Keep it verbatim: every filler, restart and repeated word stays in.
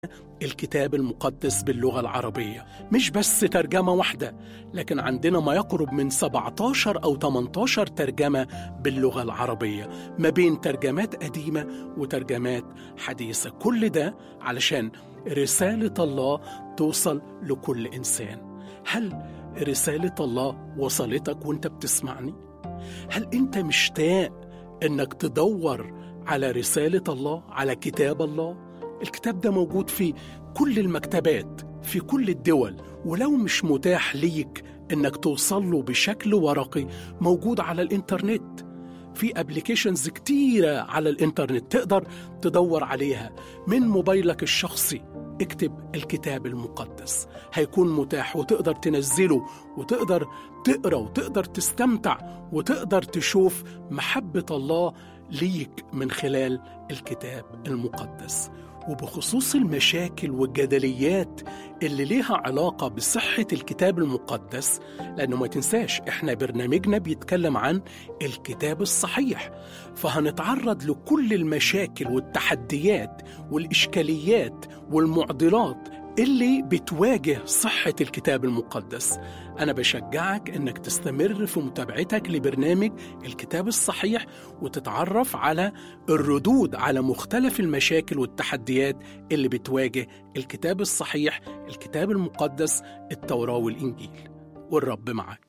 الكتاب المقدس باللغة العربية، مش بس ترجمة واحدة، لكن عندنا ما يقرب من سبعتاشر أو تمنتاشر ترجمة باللغة العربية، ما بين ترجمات قديمة وترجمات حديثة. كل ده علشان رسالة الله توصل لكل إنسان. هل رسالة الله وصلتك وانت بتسمعني؟ هل انت مشتاق انك تدور على رسالة الله، على كتاب الله؟ الكتاب ده موجود في كل المكتبات في كل الدول، ولو مش متاح ليك انك توصل له بشكل ورقي، موجود على الانترنت. في ابليكيشنز كتيرة على الانترنت تقدر تدور عليها من موبايلك الشخصي. اكتب الكتاب المقدس، هيكون متاح وتقدر تنزله وتقدر تقرأ وتقدر تستمتع وتقدر تشوف محبة الله ليك من خلال الكتاب المقدس. وبخصوص المشاكل والجدليات اللي ليها علاقة بصحة الكتاب المقدس، لأنه ما تنساش إحنا برنامجنا بيتكلم عن الكتاب الصحيح، فهنتعرض لكل المشاكل والتحديات والإشكاليات والمعضلات اللي بتواجه صحة الكتاب المقدس. أنا بشجعك أنك تستمر في متابعتك لبرنامج الكتاب الصحيح وتتعرف على الردود على مختلف المشاكل والتحديات اللي بتواجه الكتاب الصحيح، الكتاب المقدس، التوراة والإنجيل. والرب معك.